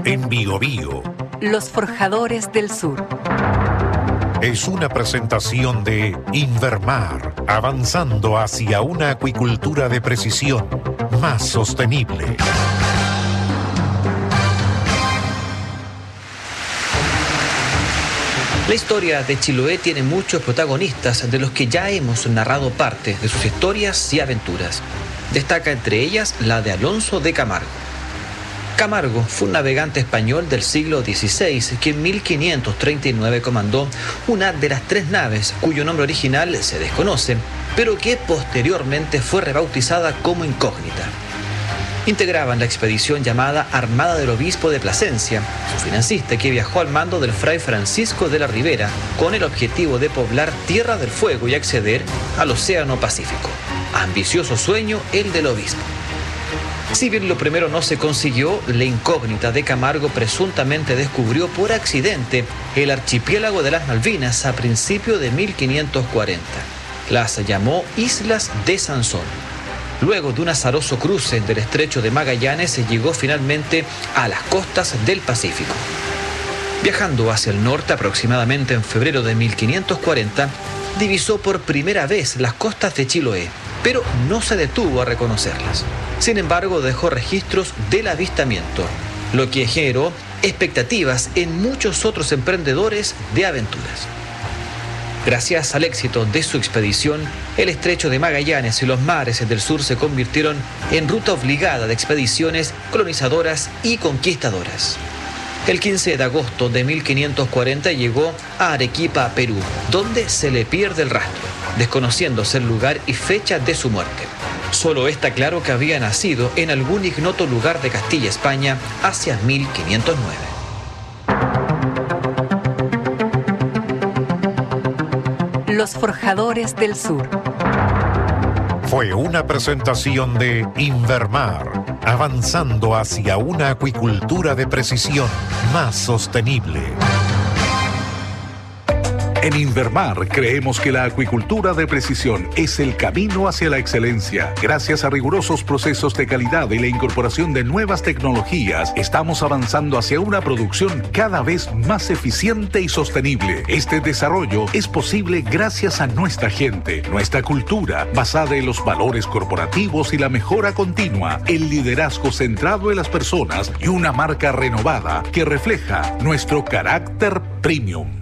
en Biobío. Los Forjadores del Sur. Es una presentación de Invermar, avanzando hacia una acuicultura de precisión más sostenible. La historia de Chiloé tiene muchos protagonistas de los que ya hemos narrado parte de sus historias y aventuras. Destaca entre ellas la de Alonso de Camargo. Camargo fue un navegante español del siglo XVI que en 1539 comandó una de las 3 naves cuyo nombre original se desconoce, pero que posteriormente fue rebautizada como incógnita. Integraban la expedición llamada Armada del Obispo de Plasencia, su financista que viajó al mando del fray Francisco de la Ribera con el objetivo de poblar Tierra del Fuego y acceder al Océano Pacífico. Ambicioso sueño el del obispo. Si bien lo primero no se consiguió, la incógnita de Camargo presuntamente descubrió por accidente el archipiélago de las Malvinas a principios de 1540. Las llamó Islas de Sansón. Luego de un azaroso cruce del estrecho de Magallanes, se llegó finalmente a las costas del Pacífico. Viajando hacia el norte aproximadamente en febrero de 1540, divisó por primera vez las costas de Chiloé, pero no se detuvo a reconocerlas. Sin embargo, dejó registros del avistamiento, lo que generó expectativas en muchos otros emprendedores de aventuras. Gracias al éxito de su expedición, el estrecho de Magallanes y los mares del sur se convirtieron en ruta obligada de expediciones colonizadoras y conquistadoras. El 15 de agosto de 1540 llegó a Arequipa, Perú, donde se le pierde el rastro, desconociéndose el lugar y fecha de su muerte. Solo está claro que había nacido en algún ignoto lugar de Castilla, España, hacia 1509. Los Forjadores del Sur. Fue una presentación de Invermar, avanzando hacia una acuicultura de precisión más sostenible. En Invermar creemos que la acuicultura de precisión es el camino hacia la excelencia. Gracias a rigurosos procesos de calidad y la incorporación de nuevas tecnologías, estamos avanzando hacia una producción cada vez más eficiente y sostenible. Este desarrollo es posible gracias a nuestra gente, nuestra cultura, basada en los valores corporativos y la mejora continua, el liderazgo centrado en las personas y una marca renovada que refleja nuestro carácter premium.